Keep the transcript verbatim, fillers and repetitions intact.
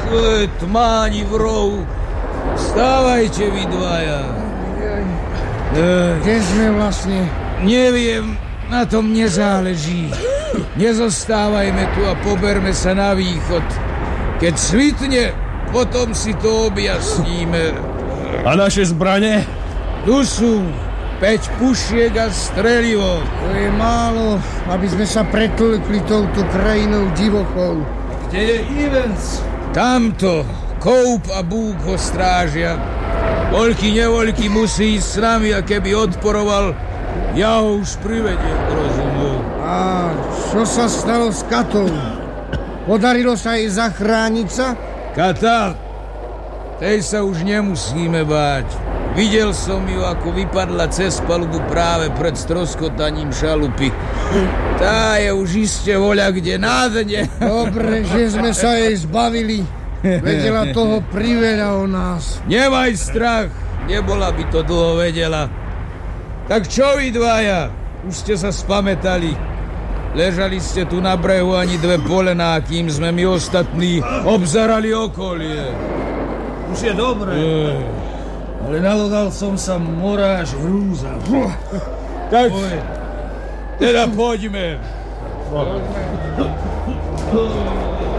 Ech, tmáni v rohu. Vstávajte vy dvaja. Kde sme vlastne? Neviem, na tom nezáleží. Nezostávajme tu a poberme sa na východ. Keď svitne, potom si to objasníme. A naše zbrane? Tu sú päť pušiek a strelivo. To je málo, aby sme sa pretlkli touto krajinou divochou. Kde je Ivens? Tamto. Koup a Búk ho strážia. Voľky nevoľky musí ísť s nami a keby odporoval, ja ho už privediem k rozumu. A čo sa stalo s Katou? Podarilo sa jej zachrániť sa? Kata, tej sa už nemusíme báť. Videl som ju, ako vypadla cez palubu práve pred stroskotaním šalupy. Tá je už iste voľa kde na dne. Dobre, že sme sa jej zbavili. Vedela toho priveľa o nás. Nemaj strach, nebola by to dlho vedela. Tak čo vy dvaja? Už ste sa spamätali. Ležali ste tu na brehu ani dve polená, kým sme my ostatní obzerali okolie. Už je dobré. Ej. Ale nalodal som sa mora až hrúza. Tak, Oj. teda poďme. Poďme.